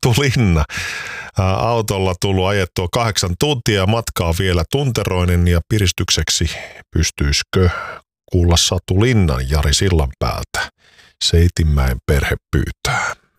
Satulinna. Autolla tullut ajettua 8 tuntia, matkaa vielä tunteroinen ja piristykseksi pystyisikö kuulla Satulinnan Jari Sillanpäältä. Seitinmäen perhe pyytää.